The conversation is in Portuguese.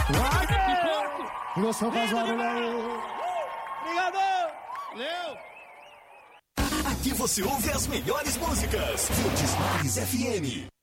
Você faz barulho aí. Obrigado! Valeu! Aqui você ouve as melhores músicas. Verdes Mares FM.